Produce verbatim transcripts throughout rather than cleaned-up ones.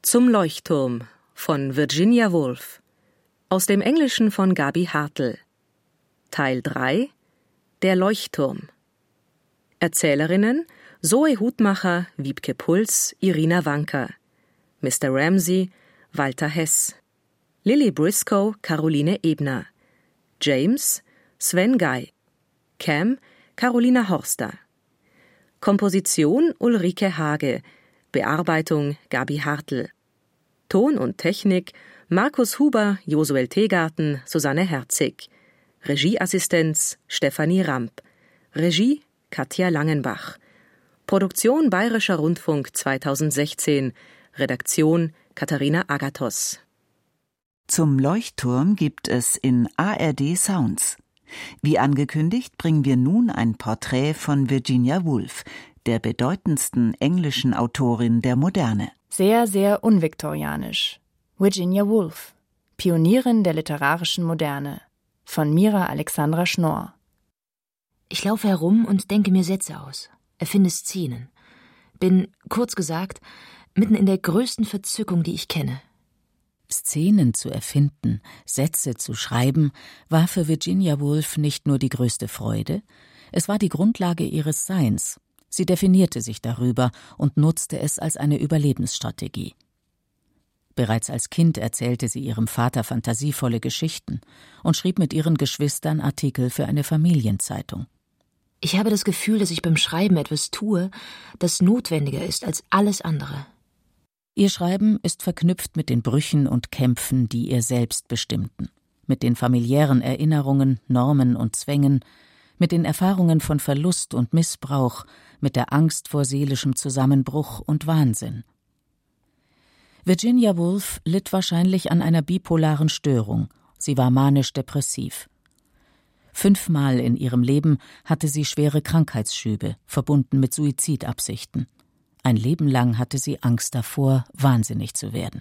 Zum Leuchtturm von Virginia Woolf. Aus dem Englischen von Gabi Hartl. Teil drei. Der Leuchtturm. Erzählerinnen Zoe Hutmacher, Wiebke Puls, Irina Wanker. Mister Ramsey, Walter Hess. Lily Briscoe, Caroline Ebner. James, Sven Guy. Cam, Carolina Horster. Komposition Ulrike Hage. Bearbeitung Gabi Hartl. Ton und Technik Markus Huber, Josuel Tegarten, Susanne Herzig. Regieassistenz Stefanie Ramp. Regie Katja Langenbach. Produktion Bayerischer Rundfunk zweitausendsechzehn. Redaktion Katharina Agathos. Zum Leuchtturm gibt es in A R D Sounds. Wie angekündigt bringen wir nun ein Porträt von Virginia Woolf, der bedeutendsten englischen Autorin der Moderne. Sehr, sehr unviktorianisch. Virginia Woolf, Pionierin der literarischen Moderne. Von Mira Alexandra Schnorr. Ich laufe herum und denke mir Sätze aus, erfinde Szenen. Bin, kurz gesagt, mitten in der größten Verzückung, die ich kenne. Szenen zu erfinden, Sätze zu schreiben, war für Virginia Woolf nicht nur die größte Freude, es war die Grundlage ihres Seins. Sie definierte sich darüber und nutzte es als eine Überlebensstrategie. Bereits als Kind erzählte sie ihrem Vater fantasievolle Geschichten und schrieb mit ihren Geschwistern Artikel für eine Familienzeitung. Ich habe das Gefühl, dass ich beim Schreiben etwas tue, das notwendiger ist als alles andere. Ihr Schreiben ist verknüpft mit den Brüchen und Kämpfen, die ihr selbst bestimmten, mit den familiären Erinnerungen, Normen und Zwängen, mit den Erfahrungen von Verlust und Missbrauch, mit der Angst vor seelischem Zusammenbruch und Wahnsinn. Virginia Woolf litt wahrscheinlich an einer bipolaren Störung. Sie war manisch-depressiv. Fünfmal in ihrem Leben hatte sie schwere Krankheitsschübe, verbunden mit Suizidabsichten. Ein Leben lang hatte sie Angst davor, wahnsinnig zu werden.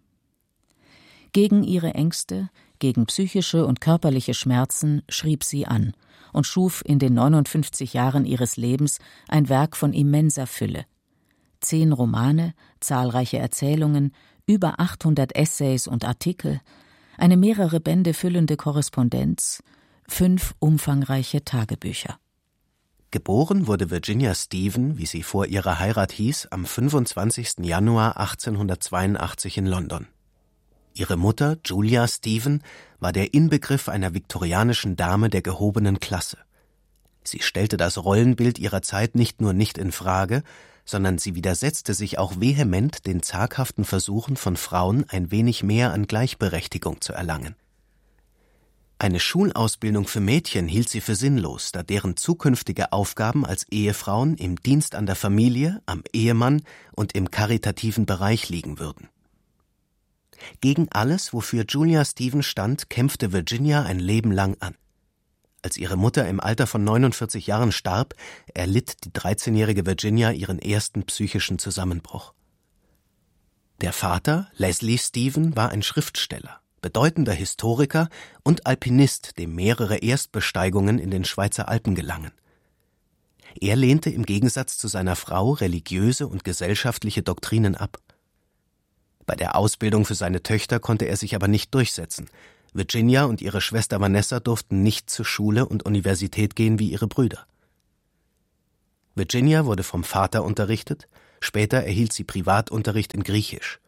Gegen ihre Ängste, gegen psychische und körperliche Schmerzen schrieb sie an und schuf in den neunundfünfzig Jahren ihres Lebens ein Werk von immenser Fülle. Zehn Romane, zahlreiche Erzählungen, über achthundert Essays und Artikel, eine mehrere Bände füllende Korrespondenz, fünf umfangreiche Tagebücher. Geboren wurde Virginia Stephen, wie sie vor ihrer Heirat hieß, am fünfundzwanzigsten Januar achtzehnhundertzweiundachtzig in London. Ihre Mutter, Julia Stephen, war der Inbegriff einer viktorianischen Dame der gehobenen Klasse. Sie stellte das Rollenbild ihrer Zeit nicht nur nicht in Frage, sondern sie widersetzte sich auch vehement den zaghaften Versuchen von Frauen, ein wenig mehr an Gleichberechtigung zu erlangen. Eine Schulausbildung für Mädchen hielt sie für sinnlos, da deren zukünftige Aufgaben als Ehefrauen im Dienst an der Familie, am Ehemann und im karitativen Bereich liegen würden. Gegen alles, wofür Julia Stephen stand, kämpfte Virginia ein Leben lang an. Als ihre Mutter im Alter von neunundvierzig Jahren starb, erlitt die dreizehnjährige Virginia ihren ersten psychischen Zusammenbruch. Der Vater, Leslie Stephen, war ein Schriftsteller, bedeutender Historiker und Alpinist, dem mehrere Erstbesteigungen in den Schweizer Alpen gelangen. Er lehnte im Gegensatz zu seiner Frau religiöse und gesellschaftliche Doktrinen ab. Bei der Ausbildung für seine Töchter konnte er sich aber nicht durchsetzen. Virginia und ihre Schwester Vanessa durften nicht zur Schule und Universität gehen wie ihre Brüder. Virginia wurde vom Vater unterrichtet, später erhielt sie Privatunterricht in Griechisch.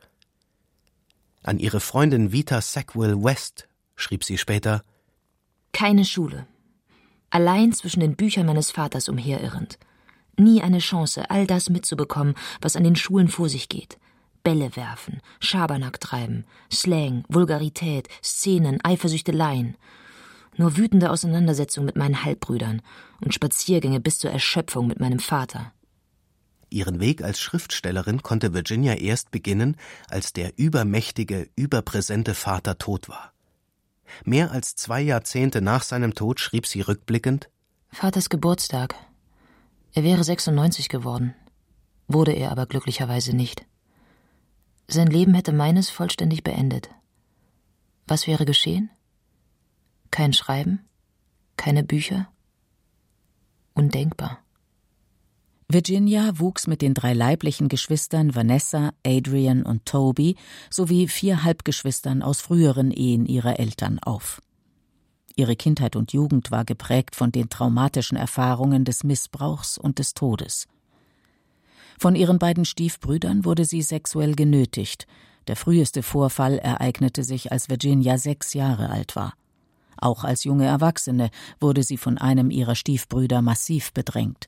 An ihre Freundin Vita Sackville West schrieb sie später: Keine Schule. Allein zwischen den Büchern meines Vaters umherirrend. Nie eine Chance, all das mitzubekommen, was an den Schulen vor sich geht. Bälle werfen, Schabernack treiben, Slang, Vulgarität, Szenen, Eifersüchteleien. Nur wütende Auseinandersetzungen mit meinen Halbbrüdern und Spaziergänge bis zur Erschöpfung mit meinem Vater. Ihren Weg als Schriftstellerin konnte Virginia erst beginnen, als der übermächtige, überpräsente Vater tot war. Mehr als zwei Jahrzehnte nach seinem Tod schrieb sie rückblickend: Vaters Geburtstag. Er wäre sechsundneunzig geworden, wurde er aber glücklicherweise nicht. Sein Leben hätte meines vollständig beendet. Was wäre geschehen? Kein Schreiben, keine Bücher. Undenkbar. Virginia wuchs mit den drei leiblichen Geschwistern Vanessa, Adrian und Toby sowie vier Halbgeschwistern aus früheren Ehen ihrer Eltern auf. Ihre Kindheit und Jugend war geprägt von den traumatischen Erfahrungen des Missbrauchs und des Todes. Von ihren beiden Stiefbrüdern wurde sie sexuell genötigt. Der früheste Vorfall ereignete sich, als Virginia sechs Jahre alt war. Auch als junge Erwachsene wurde sie von einem ihrer Stiefbrüder massiv bedrängt.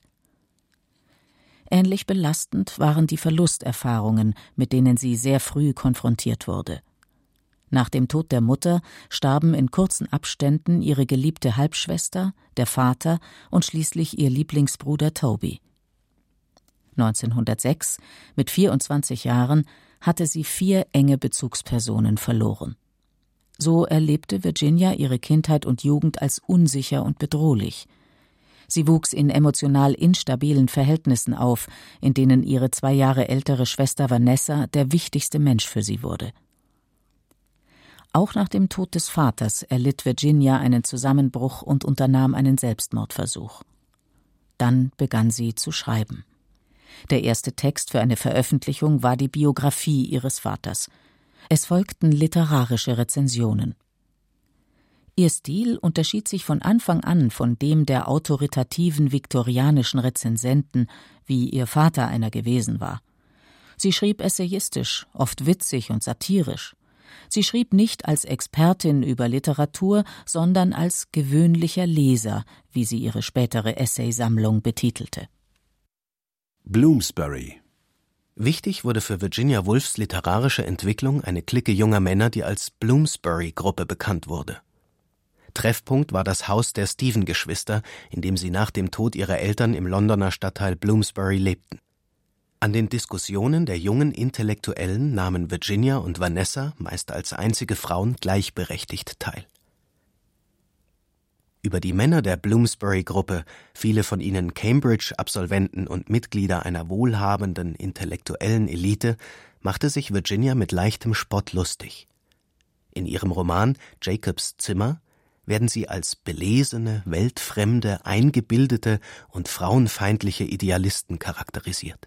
Ähnlich belastend waren die Verlusterfahrungen, mit denen sie sehr früh konfrontiert wurde. Nach dem Tod der Mutter starben in kurzen Abständen ihre geliebte Halbschwester, der Vater und schließlich ihr Lieblingsbruder Toby. neunzehnhundertsechs, mit vierundzwanzig Jahren, hatte sie vier enge Bezugspersonen verloren. So erlebte Virginia ihre Kindheit und Jugend als unsicher und bedrohlich. Sie wuchs in emotional instabilen Verhältnissen auf, in denen ihre zwei Jahre ältere Schwester Vanessa der wichtigste Mensch für sie wurde. Auch nach dem Tod des Vaters erlitt Virginia einen Zusammenbruch und unternahm einen Selbstmordversuch. Dann begann sie zu schreiben. Der erste Text für eine Veröffentlichung war die Biografie ihres Vaters. Es folgten literarische Rezensionen. Ihr Stil unterschied sich von Anfang an von dem der autoritativen viktorianischen Rezensenten, wie ihr Vater einer gewesen war. Sie schrieb essayistisch, oft witzig und satirisch. Sie schrieb nicht als Expertin über Literatur, sondern als gewöhnlicher Leser, wie sie ihre spätere Essaysammlung betitelte. Bloomsbury. Wichtig wurde für Virginia Woolfs literarische Entwicklung eine Clique junger Männer, die als Bloomsbury-Gruppe bekannt wurde. Treffpunkt war das Haus der Stephen-Geschwister, in dem sie nach dem Tod ihrer Eltern im Londoner Stadtteil Bloomsbury lebten. An den Diskussionen der jungen Intellektuellen nahmen Virginia und Vanessa, meist als einzige Frauen, gleichberechtigt teil. Über die Männer der Bloomsbury-Gruppe, viele von ihnen Cambridge-Absolventen und Mitglieder einer wohlhabenden intellektuellen Elite, machte sich Virginia mit leichtem Spott lustig. In ihrem Roman »Jacobs Zimmer« werden sie als belesene, weltfremde, eingebildete und frauenfeindliche Idealisten charakterisiert.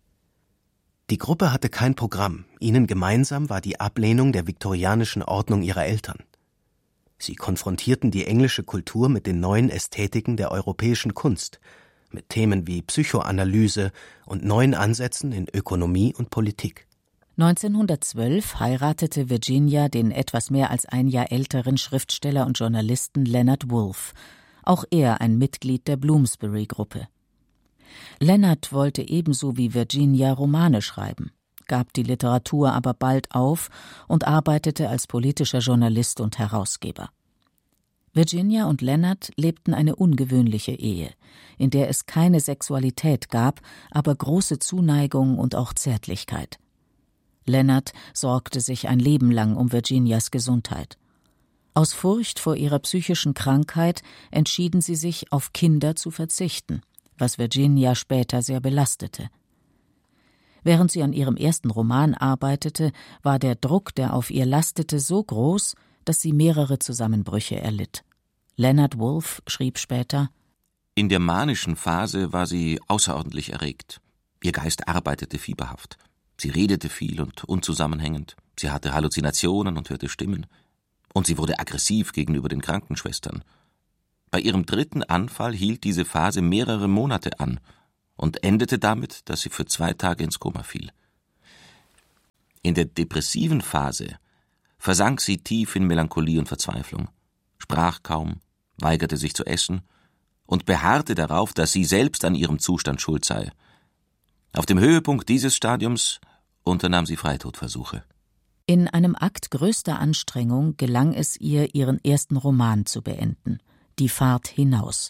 Die Gruppe hatte kein Programm, ihnen gemeinsam war die Ablehnung der viktorianischen Ordnung ihrer Eltern. Sie konfrontierten die englische Kultur mit den neuen Ästhetiken der europäischen Kunst, mit Themen wie Psychoanalyse und neuen Ansätzen in Ökonomie und Politik. neunzehnhundertzwölf heiratete Virginia den etwas mehr als ein Jahr älteren Schriftsteller und Journalisten Leonard Woolf, auch er ein Mitglied der Bloomsbury-Gruppe. Leonard wollte ebenso wie Virginia Romane schreiben, gab die Literatur aber bald auf und arbeitete als politischer Journalist und Herausgeber. Virginia und Leonard lebten eine ungewöhnliche Ehe, in der es keine Sexualität gab, aber große Zuneigung und auch Zärtlichkeit. Leonard sorgte sich ein Leben lang um Virginias Gesundheit. Aus Furcht vor ihrer psychischen Krankheit entschieden sie sich, auf Kinder zu verzichten, was Virginia später sehr belastete. Während sie an ihrem ersten Roman arbeitete, war der Druck, der auf ihr lastete, so groß, dass sie mehrere Zusammenbrüche erlitt. Leonard Woolf schrieb später: In der manischen Phase war sie außerordentlich erregt. Ihr Geist arbeitete fieberhaft. Sie redete viel und unzusammenhängend. Sie hatte Halluzinationen und hörte Stimmen. Und sie wurde aggressiv gegenüber den Krankenschwestern. Bei ihrem dritten Anfall hielt diese Phase mehrere Monate an und endete damit, dass sie für zwei Tage ins Koma fiel. In der depressiven Phase versank sie tief in Melancholie und Verzweiflung, sprach kaum, weigerte sich zu essen und beharrte darauf, dass sie selbst an ihrem Zustand schuld sei. Auf dem Höhepunkt dieses Stadiums unternahm sie Freitodversuche. In einem Akt größter Anstrengung gelang es ihr, ihren ersten Roman zu beenden, »Die Fahrt hinaus«.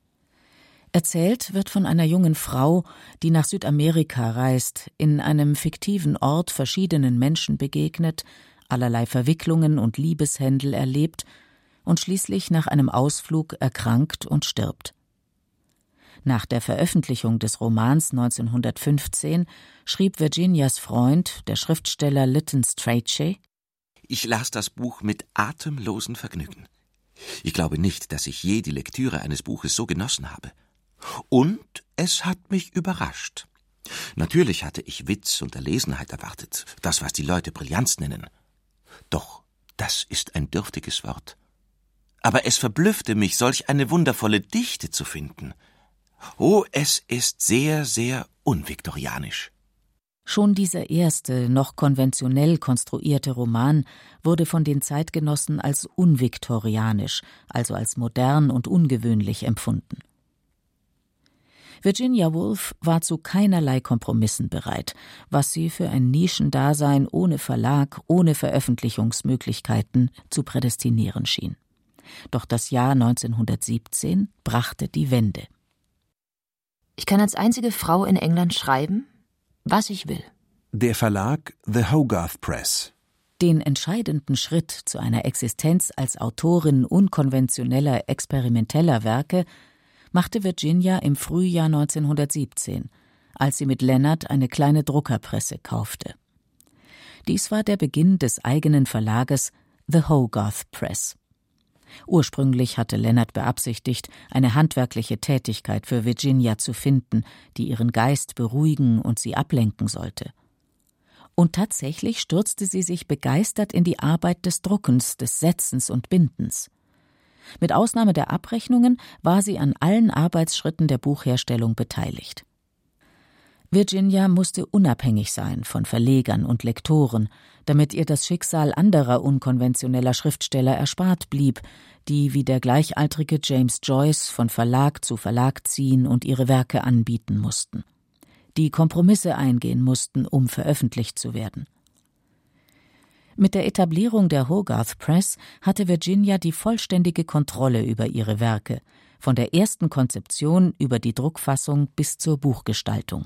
Erzählt wird von einer jungen Frau, die nach Südamerika reist, in einem fiktiven Ort verschiedenen Menschen begegnet, allerlei Verwicklungen und Liebeshändel erlebt und schließlich nach einem Ausflug erkrankt und stirbt. Nach der Veröffentlichung des Romans neunzehnhundertfünfzehn schrieb Virginias Freund, der Schriftsteller Lytton Strachey: Ich las das Buch mit atemlosem Vergnügen. Ich glaube nicht, dass ich je die Lektüre eines Buches so genossen habe. Und es hat mich überrascht. Natürlich hatte ich Witz und Erlesenheit erwartet, das, was die Leute Brillanz nennen. Doch das ist ein dürftiges Wort. Aber es verblüffte mich, solch eine wundervolle Dichte zu finden. Oh, es ist sehr, sehr unviktorianisch. Schon dieser erste, noch konventionell konstruierte Roman wurde von den Zeitgenossen als unviktorianisch, also als modern und ungewöhnlich empfunden. Virginia Woolf war zu keinerlei Kompromissen bereit, was sie für ein Nischendasein ohne Verlag, ohne Veröffentlichungsmöglichkeiten zu prädestinieren schien. Doch das Jahr neunzehnhundertsiebzehn brachte die Wende. Ich kann als einzige Frau in England schreiben, was ich will. Der Verlag The Hogarth Press. Den entscheidenden Schritt zu einer Existenz als Autorin unkonventioneller, experimenteller Werke machte Virginia im Frühjahr neunzehnhundertsiebzehn, als sie mit Leonard eine kleine Druckerpresse kaufte. Dies war der Beginn des eigenen Verlages The Hogarth Press. Ursprünglich hatte Leonard beabsichtigt, eine handwerkliche Tätigkeit für Virginia zu finden, die ihren Geist beruhigen und sie ablenken sollte. Und tatsächlich stürzte sie sich begeistert in die Arbeit des Druckens, des Setzens und Bindens. Mit Ausnahme der Abrechnungen war sie an allen Arbeitsschritten der Buchherstellung beteiligt. Virginia musste unabhängig sein von Verlegern und Lektoren, damit ihr das Schicksal anderer unkonventioneller Schriftsteller erspart blieb, die wie der gleichaltrige James Joyce von Verlag zu Verlag ziehen und ihre Werke anbieten mussten, die Kompromisse eingehen mussten, um veröffentlicht zu werden. Mit der Etablierung der Hogarth Press hatte Virginia die vollständige Kontrolle über ihre Werke, von der ersten Konzeption über die Druckfassung bis zur Buchgestaltung.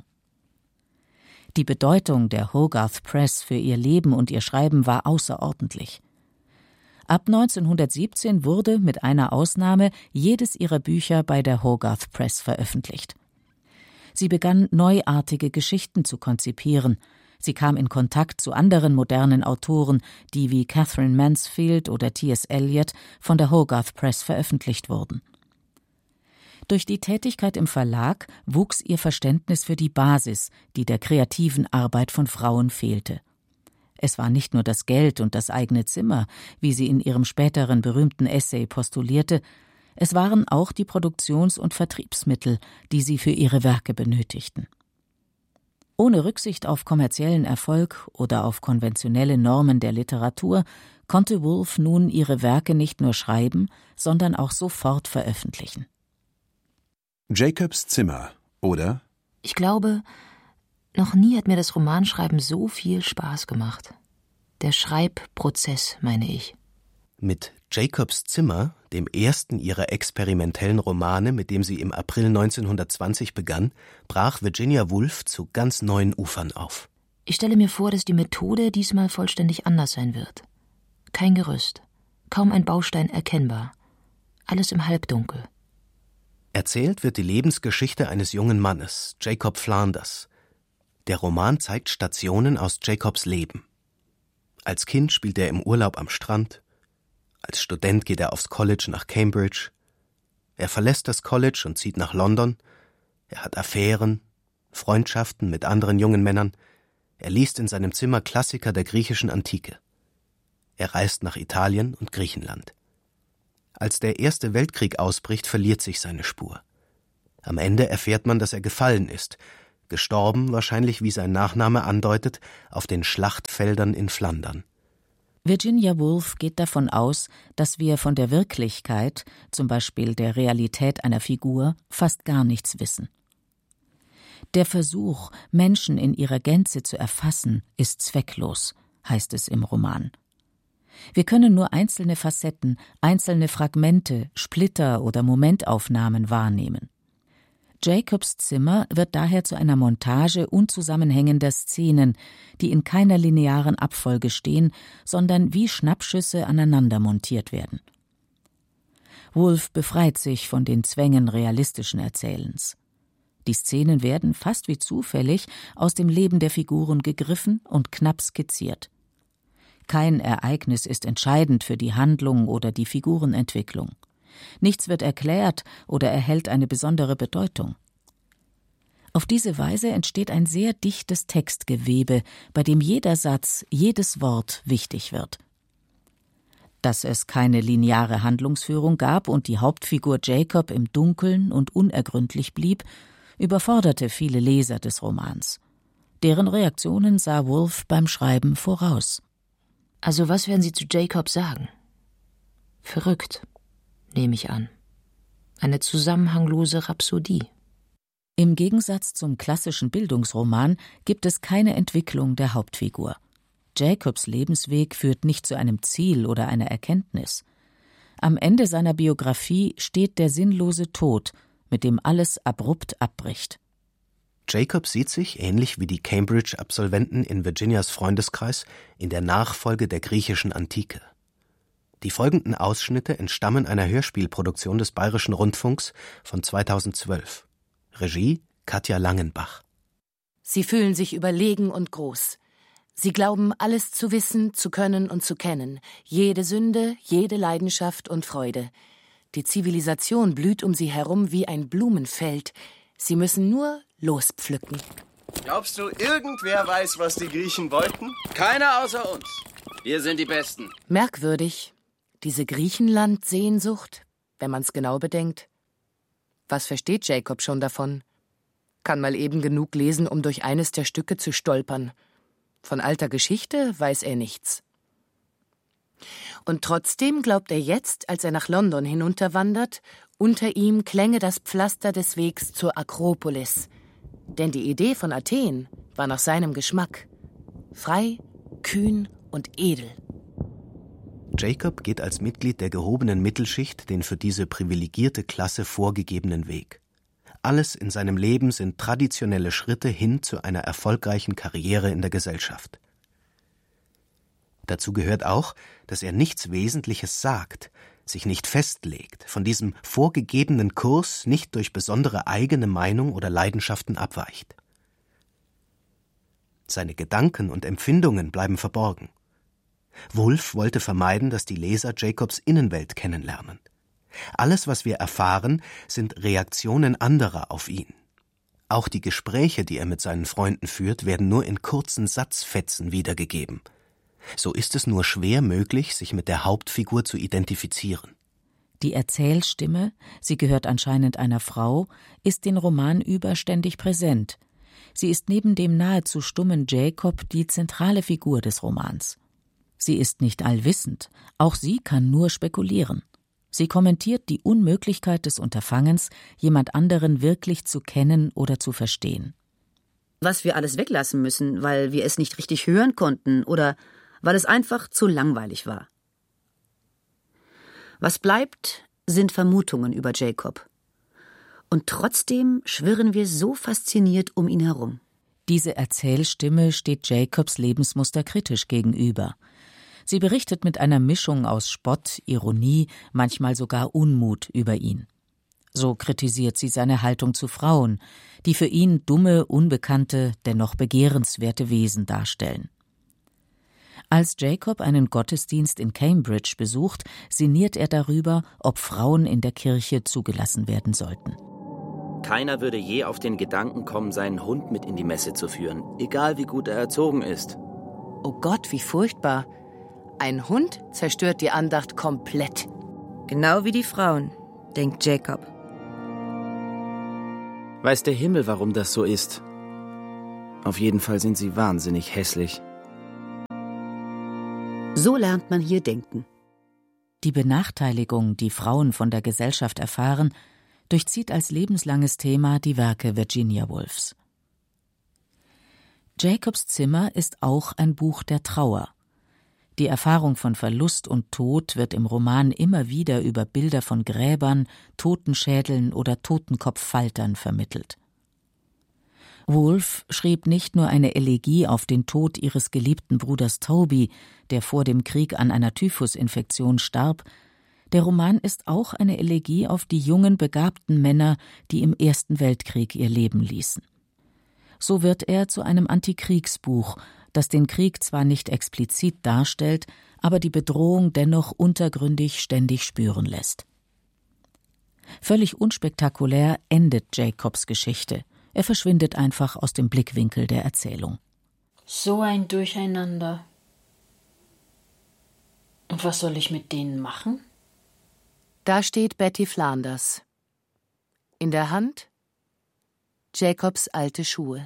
Die Bedeutung der Hogarth Press für ihr Leben und ihr Schreiben war außerordentlich. Ab neunzehnhundertsiebzehn wurde, mit einer Ausnahme, jedes ihrer Bücher bei der Hogarth Press veröffentlicht. Sie begann, neuartige Geschichten zu konzipieren. Sie kam in Kontakt zu anderen modernen Autoren, die wie Catherine Mansfield oder T S Eliot von der Hogarth Press veröffentlicht wurden. Durch die Tätigkeit im Verlag wuchs ihr Verständnis für die Basis, die der kreativen Arbeit von Frauen fehlte. Es war nicht nur das Geld und das eigene Zimmer, wie sie in ihrem späteren berühmten Essay postulierte, es waren auch die Produktions- und Vertriebsmittel, die sie für ihre Werke benötigten. Ohne Rücksicht auf kommerziellen Erfolg oder auf konventionelle Normen der Literatur konnte Woolf nun ihre Werke nicht nur schreiben, sondern auch sofort veröffentlichen. Jacobs Zimmer, oder? Ich glaube, noch nie hat mir das Romanschreiben so viel Spaß gemacht. Der Schreibprozess, meine ich. Mit Jacobs Zimmer, dem ersten ihrer experimentellen Romane, mit dem sie im April neunzehnhundertzwanzig begann, brach Virginia Woolf zu ganz neuen Ufern auf. Ich stelle mir vor, dass die Methode diesmal vollständig anders sein wird. Kein Gerüst, kaum ein Baustein erkennbar. Alles im Halbdunkel. Erzählt wird die Lebensgeschichte eines jungen Mannes, Jacob Flanders. Der Roman zeigt Stationen aus Jacobs Leben. Als Kind spielt er im Urlaub am Strand. Als Student geht er aufs College nach Cambridge. Er verlässt das College und zieht nach London. Er hat Affären, Freundschaften mit anderen jungen Männern. Er liest in seinem Zimmer Klassiker der griechischen Antike. Er reist nach Italien und Griechenland. Als der Erste Weltkrieg ausbricht, verliert sich seine Spur. Am Ende erfährt man, dass er gefallen ist, gestorben wahrscheinlich, wie sein Nachname andeutet, auf den Schlachtfeldern in Flandern. Virginia Woolf geht davon aus, dass wir von der Wirklichkeit, zum Beispiel der Realität einer Figur, fast gar nichts wissen. Der Versuch, Menschen in ihrer Gänze zu erfassen, ist zwecklos, heißt es im Roman. Wir können nur einzelne Facetten, einzelne Fragmente, Splitter oder Momentaufnahmen wahrnehmen. Jacobs Zimmer wird daher zu einer Montage unzusammenhängender Szenen, die in keiner linearen Abfolge stehen, sondern wie Schnappschüsse aneinander montiert werden. Woolf befreit sich von den Zwängen realistischen Erzählens. Die Szenen werden, fast wie zufällig, aus dem Leben der Figuren gegriffen und knapp skizziert. Kein Ereignis ist entscheidend für die Handlung oder die Figurenentwicklung. Nichts wird erklärt oder erhält eine besondere Bedeutung. Auf diese Weise entsteht ein sehr dichtes Textgewebe, bei dem jeder Satz, jedes Wort wichtig wird. Dass es keine lineare Handlungsführung gab und die Hauptfigur Jacob im Dunkeln und unergründlich blieb, überforderte viele Leser des Romans. Deren Reaktionen sah Woolf beim Schreiben voraus. Also was werden Sie zu Jacob sagen? Verrückt, nehme ich an. Eine zusammenhanglose Rhapsodie. Im Gegensatz zum klassischen Bildungsroman gibt es keine Entwicklung der Hauptfigur. Jacobs Lebensweg führt nicht zu einem Ziel oder einer Erkenntnis. Am Ende seiner Biografie steht der sinnlose Tod, mit dem alles abrupt abbricht. Jacob sieht sich, ähnlich wie die Cambridge-Absolventen in Virginias Freundeskreis, in der Nachfolge der griechischen Antike. Die folgenden Ausschnitte entstammen einer Hörspielproduktion des Bayerischen Rundfunks von zweitausendzwölf. Regie Katja Langenbach. Sie fühlen sich überlegen und groß. Sie glauben, alles zu wissen, zu können und zu kennen. Jede Sünde, jede Leidenschaft und Freude. Die Zivilisation blüht um sie herum wie ein Blumenfeld. Sie müssen nur lospflücken. Glaubst du, irgendwer weiß, was die Griechen wollten? Keiner außer uns. Wir sind die Besten. Merkwürdig. Diese Griechenland-Sehnsucht, wenn man's genau bedenkt. Was versteht Jacob schon davon? Kann mal eben genug lesen, um durch eines der Stücke zu stolpern. Von alter Geschichte weiß er nichts. Und trotzdem glaubt er jetzt, als er nach London hinunterwandert, unter ihm klänge das Pflaster des Wegs zur Akropolis. Denn die Idee von Athen war nach seinem Geschmack. Frei, kühn und edel. Jacob geht als Mitglied der gehobenen Mittelschicht den für diese privilegierte Klasse vorgegebenen Weg. Alles in seinem Leben sind traditionelle Schritte hin zu einer erfolgreichen Karriere in der Gesellschaft. Dazu gehört auch, dass er nichts Wesentliches sagt, sich nicht festlegt, von diesem vorgegebenen Kurs nicht durch besondere eigene Meinung oder Leidenschaften abweicht. Seine Gedanken und Empfindungen bleiben verborgen. Woolf wollte vermeiden, dass die Leser Jacobs Innenwelt kennenlernen. Alles, was wir erfahren, sind Reaktionen anderer auf ihn. Auch die Gespräche, die er mit seinen Freunden führt, werden nur in kurzen Satzfetzen wiedergegeben. So ist es nur schwer möglich, sich mit der Hauptfigur zu identifizieren. Die Erzählstimme, sie gehört anscheinend einer Frau, ist den Roman über ständig präsent. Sie ist neben dem nahezu stummen Jacob die zentrale Figur des Romans. Sie ist nicht allwissend, auch sie kann nur spekulieren. Sie kommentiert die Unmöglichkeit des Unterfangens, jemand anderen wirklich zu kennen oder zu verstehen. Was wir alles weglassen müssen, weil wir es nicht richtig hören konnten oder weil es einfach zu langweilig war. Was bleibt, sind Vermutungen über Jacob. Und trotzdem schwirren wir so fasziniert um ihn herum. Diese Erzählstimme steht Jacobs Lebensmuster kritisch gegenüber. Sie berichtet mit einer Mischung aus Spott, Ironie, manchmal sogar Unmut über ihn. So kritisiert sie seine Haltung zu Frauen, die für ihn dumme, unbekannte, dennoch begehrenswerte Wesen darstellen. Als Jacob einen Gottesdienst in Cambridge besucht, sinniert er darüber, ob Frauen in der Kirche zugelassen werden sollten. Keiner würde je auf den Gedanken kommen, seinen Hund mit in die Messe zu führen, egal wie gut er erzogen ist. Oh Gott, wie furchtbar. Ein Hund zerstört die Andacht komplett. Genau wie die Frauen, denkt Jacob. Weiß der Himmel, warum das so ist? Auf jeden Fall sind sie wahnsinnig hässlich. So lernt man hier denken. Die Benachteiligung, die Frauen von der Gesellschaft erfahren, durchzieht als lebenslanges Thema die Werke Virginia Woolfs. Jacobs Zimmer ist auch ein Buch der Trauer. Die Erfahrung von Verlust und Tod wird im Roman immer wieder über Bilder von Gräbern, Totenschädeln oder Totenkopffaltern vermittelt. Woolf schrieb nicht nur eine Elegie auf den Tod ihres geliebten Bruders Toby, der vor dem Krieg an einer Typhusinfektion starb. Der Roman ist auch eine Elegie auf die jungen, begabten Männer, die im Ersten Weltkrieg ihr Leben ließen. So wird er zu einem Antikriegsbuch, das den Krieg zwar nicht explizit darstellt, aber die Bedrohung dennoch untergründig ständig spüren lässt. Völlig unspektakulär endet Jacobs Geschichte. Er verschwindet einfach aus dem Blickwinkel der Erzählung. So ein Durcheinander. Und was soll ich mit denen machen? Da steht Betty Flanders. In der Hand Jacobs alte Schuhe.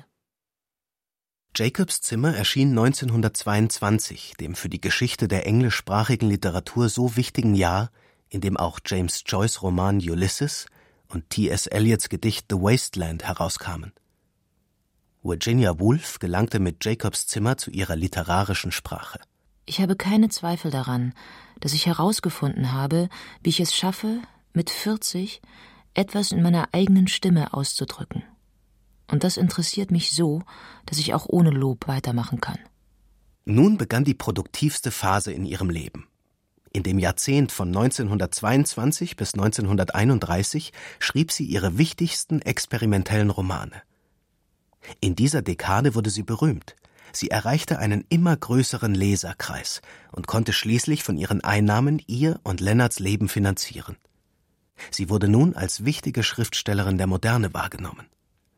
Jacobs Zimmer erschien neunzehnhundertzweiundzwanzig, dem für die Geschichte der englischsprachigen Literatur so wichtigen Jahr, in dem auch James Joyce' Roman Ulysses und T S Eliots Gedicht The Wasteland herauskamen. Virginia Woolf gelangte mit Jacobs Zimmer zu ihrer literarischen Sprache. Ich habe keine Zweifel daran, dass ich herausgefunden habe, wie ich es schaffe, mit vierzig etwas in meiner eigenen Stimme auszudrücken. Und das interessiert mich so, dass ich auch ohne Lob weitermachen kann. Nun begann die produktivste Phase in ihrem Leben. In dem Jahrzehnt von neunzehnhundertzweiundzwanzig bis neunzehnhunderteinunddreißig schrieb sie ihre wichtigsten experimentellen Romane. In dieser Dekade wurde sie berühmt. Sie erreichte einen immer größeren Leserkreis und konnte schließlich von ihren Einnahmen ihr und Leonards Leben finanzieren. Sie wurde nun als wichtige Schriftstellerin der Moderne wahrgenommen.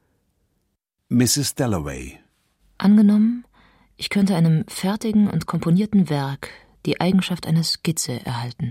Misses Dalloway. Angenommen, ich könnte einem fertigen und komponierten Werk die Eigenschaft einer Skizze erhalten.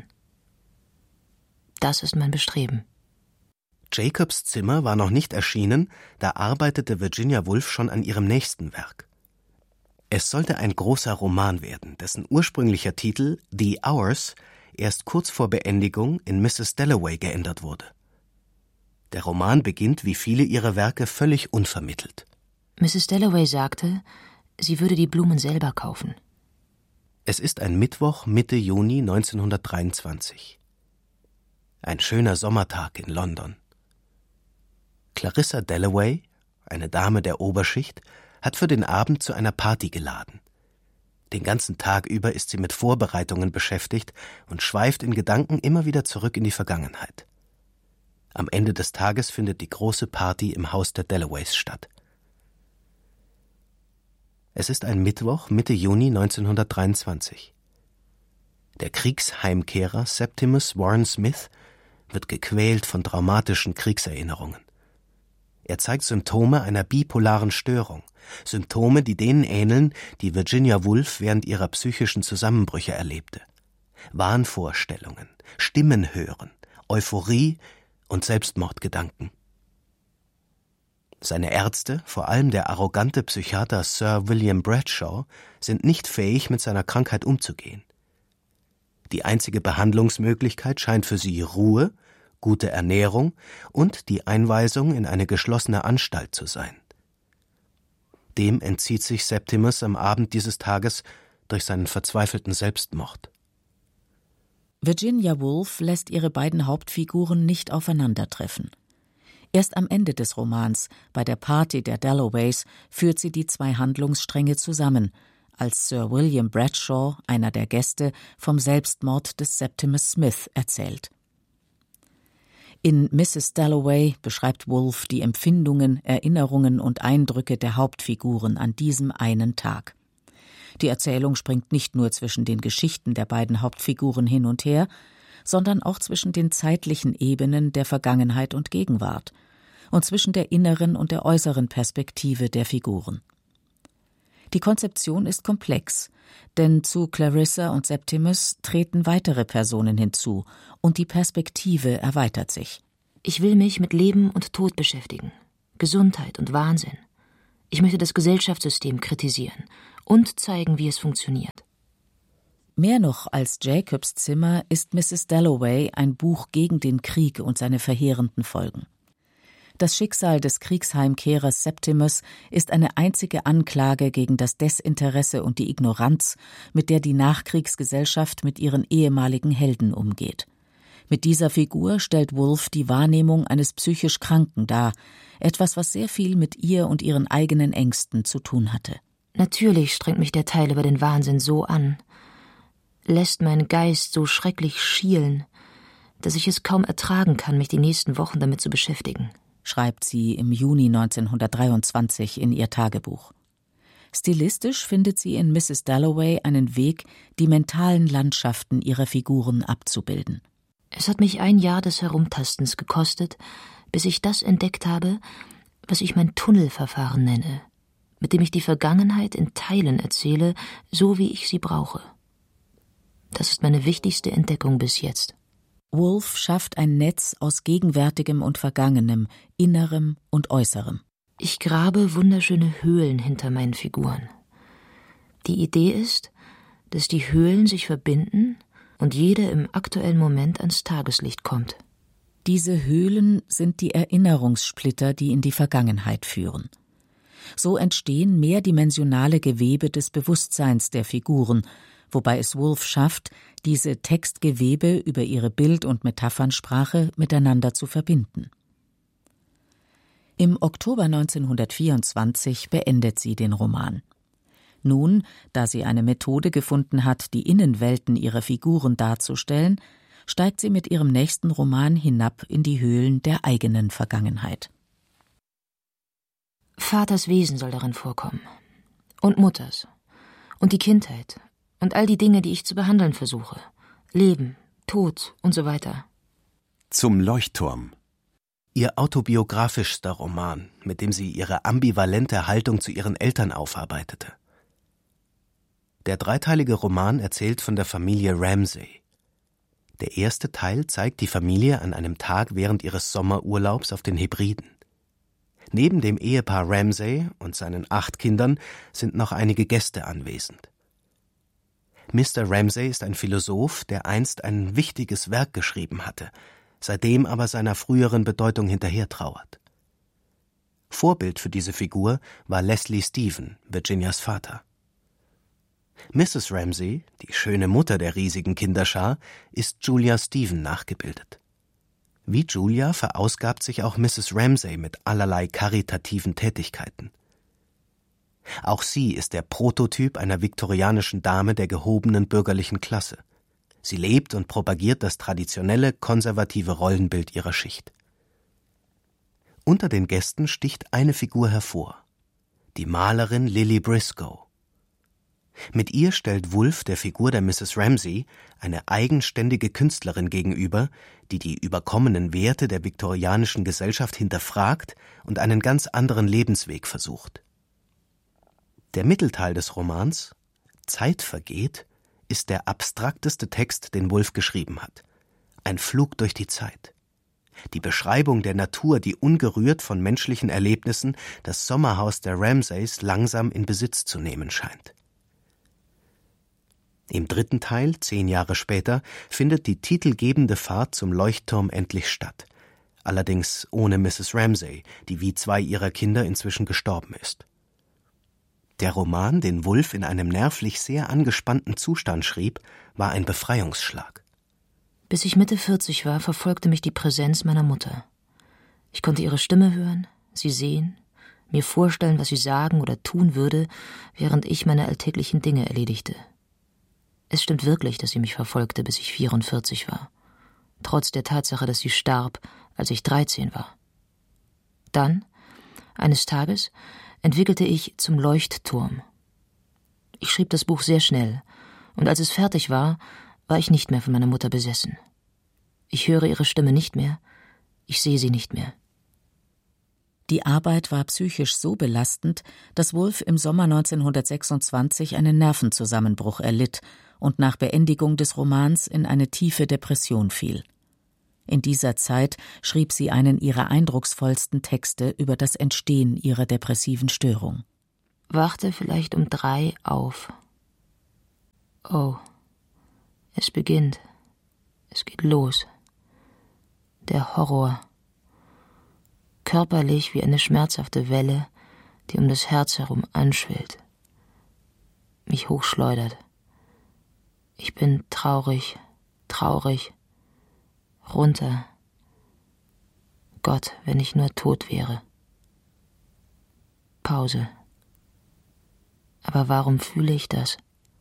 Das ist mein Bestreben. Jacobs Zimmer war noch nicht erschienen, da arbeitete Virginia Woolf schon an ihrem nächsten Werk. Es sollte ein großer Roman werden, dessen ursprünglicher Titel The Hours erst kurz vor Beendigung in Misses Dalloway geändert wurde. Der Roman beginnt wie viele ihrer Werke völlig unvermittelt. Misses Dalloway sagte, sie würde die Blumen selber kaufen. Es ist ein Mittwoch Mitte Juni neunzehnhundertdreiundzwanzig. Ein schöner Sommertag in London. Clarissa Dalloway, eine Dame der Oberschicht, hat für den Abend zu einer Party geladen. Den ganzen Tag über ist sie mit Vorbereitungen beschäftigt und schweift in Gedanken immer wieder zurück in die Vergangenheit. Am Ende des Tages findet die große Party im Haus der Dalloways statt. Es ist ein Mittwoch Mitte Juni neunzehnhundertdreiundzwanzig. Der Kriegsheimkehrer Septimus Warren Smith wird gequält von traumatischen Kriegserinnerungen. Er zeigt Symptome einer bipolaren Störung, Symptome, die denen ähneln, die Virginia Woolf während ihrer psychischen Zusammenbrüche erlebte. Wahnvorstellungen, Stimmen hören, Euphorie und Selbstmordgedanken. Seine Ärzte, vor allem der arrogante Psychiater Sir William Bradshaw, sind nicht fähig, mit seiner Krankheit umzugehen. Die einzige Behandlungsmöglichkeit scheint für sie Ruhe, gute Ernährung und die Einweisung in eine geschlossene Anstalt zu sein. Dem entzieht sich Septimus am Abend dieses Tages durch seinen verzweifelten Selbstmord. Virginia Woolf lässt ihre beiden Hauptfiguren nicht aufeinandertreffen. Erst am Ende des Romans, bei der Party der Dalloways, führt sie die zwei Handlungsstränge zusammen, als Sir William Bradshaw, einer der Gäste, vom Selbstmord des Septimus Smith erzählt. In Misses Dalloway beschreibt Woolf die Empfindungen, Erinnerungen und Eindrücke der Hauptfiguren an diesem einen Tag. Die Erzählung springt nicht nur zwischen den Geschichten der beiden Hauptfiguren hin und her, sondern auch zwischen den zeitlichen Ebenen der Vergangenheit und Gegenwart und zwischen der inneren und der äußeren Perspektive der Figuren. Die Konzeption ist komplex, denn zu Clarissa und Septimus treten weitere Personen hinzu und die Perspektive erweitert sich. Ich will mich mit Leben und Tod beschäftigen, Gesundheit und Wahnsinn. Ich möchte das Gesellschaftssystem kritisieren und zeigen, wie es funktioniert. Mehr noch als Jacobs Zimmer ist Misses Dalloway ein Buch gegen den Krieg und seine verheerenden Folgen. Das Schicksal des Kriegsheimkehrers Septimus ist eine einzige Anklage gegen das Desinteresse und die Ignoranz, mit der die Nachkriegsgesellschaft mit ihren ehemaligen Helden umgeht. Mit dieser Figur stellt Woolf die Wahrnehmung eines psychisch Kranken dar, etwas, was sehr viel mit ihr und ihren eigenen Ängsten zu tun hatte. Natürlich strengt mich der Teil über den Wahnsinn so an, lässt mein Geist so schrecklich schielen, dass ich es kaum ertragen kann, mich die nächsten Wochen damit zu beschäftigen, schreibt sie im Juni neunzehnhundertdreiundzwanzig in ihr Tagebuch. Stilistisch findet sie in Misses Dalloway einen Weg, die mentalen Landschaften ihrer Figuren abzubilden. Es hat mich ein Jahr des Herumtastens gekostet, bis ich das entdeckt habe, was ich mein Tunnelverfahren nenne, mit dem ich die Vergangenheit in Teilen erzähle, so wie ich sie brauche. Das ist meine wichtigste Entdeckung bis jetzt. Woolf schafft ein Netz aus Gegenwärtigem und Vergangenem, Innerem und Äußerem. Ich grabe wunderschöne Höhlen hinter meinen Figuren. Die Idee ist, dass die Höhlen sich verbinden und jeder im aktuellen Moment ans Tageslicht kommt. Diese Höhlen sind die Erinnerungssplitter, die in die Vergangenheit führen. So entstehen mehrdimensionale Gewebe des Bewusstseins der Figuren, wobei es Woolf schafft, diese Textgewebe über ihre Bild- und Metaphernsprache miteinander zu verbinden. Im Oktober neunzehnhundertvierundzwanzig beendet sie den Roman. Nun, da sie eine Methode gefunden hat, die Innenwelten ihrer Figuren darzustellen, steigt sie mit ihrem nächsten Roman hinab in die Höhlen der eigenen Vergangenheit. Vaters Wesen soll darin vorkommen. Und Mutters. Und die Kindheit. Und all die Dinge, die ich zu behandeln versuche. Leben, Tod und so weiter. Zum Leuchtturm. Ihr autobiografischster Roman, mit dem sie ihre ambivalente Haltung zu ihren Eltern aufarbeitete. Der dreiteilige Roman erzählt von der Familie Ramsay. Der erste Teil zeigt die Familie an einem Tag während ihres Sommerurlaubs auf den Hebriden. Neben dem Ehepaar Ramsay und seinen acht Kindern sind noch einige Gäste anwesend. Mister Ramsay ist ein Philosoph, der einst ein wichtiges Werk geschrieben hatte, seitdem aber seiner früheren Bedeutung hinterhertrauert. Vorbild für diese Figur war Leslie Stephen, Virginias Vater. Misses Ramsay, die schöne Mutter der riesigen Kinderschar, ist Julia Stephen nachgebildet. Wie Julia verausgabt sich auch Misses Ramsay mit allerlei karitativen Tätigkeiten. Auch sie ist der Prototyp einer viktorianischen Dame der gehobenen bürgerlichen Klasse. Sie lebt und propagiert das traditionelle, konservative Rollenbild ihrer Schicht. Unter den Gästen sticht eine Figur hervor: die Malerin Lily Briscoe. Mit ihr stellt Woolf der Figur der Misses Ramsay eine eigenständige Künstlerin gegenüber, die die überkommenen Werte der viktorianischen Gesellschaft hinterfragt und einen ganz anderen Lebensweg versucht. Der Mittelteil des Romans, Zeit vergeht, ist der abstrakteste Text, den Woolf geschrieben hat. Ein Flug durch die Zeit. Die Beschreibung der Natur, die ungerührt von menschlichen Erlebnissen das Sommerhaus der Ramsays langsam in Besitz zu nehmen scheint. Im dritten Teil, zehn Jahre später, findet die titelgebende Fahrt zum Leuchtturm endlich statt. Allerdings ohne Misses Ramsay, die wie zwei ihrer Kinder inzwischen gestorben ist. Der Roman, den Woolf in einem nervlich sehr angespannten Zustand schrieb, war ein Befreiungsschlag. Bis ich Mitte vierzig war, verfolgte mich die Präsenz meiner Mutter. Ich konnte ihre Stimme hören, sie sehen, mir vorstellen, was sie sagen oder tun würde, während ich meine alltäglichen Dinge erledigte. Es stimmt wirklich, dass sie mich verfolgte, bis ich vierundvierzig war. Trotz der Tatsache, dass sie starb, als ich dreizehn war. Dann, eines Tages, entwickelte ich Zum Leuchtturm. Ich schrieb das Buch sehr schnell, und als es fertig war, war ich nicht mehr von meiner Mutter besessen. Ich höre ihre Stimme nicht mehr, ich sehe sie nicht mehr. Die Arbeit war psychisch so belastend, dass Woolf im Sommer neunzehnhundertsechsundzwanzig einen Nervenzusammenbruch erlitt und nach Beendigung des Romans in eine tiefe Depression fiel. In dieser Zeit schrieb sie einen ihrer eindrucksvollsten Texte über das Entstehen ihrer depressiven Störung. Wachte vielleicht um drei auf. Oh, es beginnt. Es geht los. Der Horror. Körperlich wie eine schmerzhafte Welle, die um das Herz herum anschwillt, mich hochschleudert. Ich bin traurig, traurig, runter. Gott, wenn ich nur tot wäre. Pause. Aber warum fühle ich das?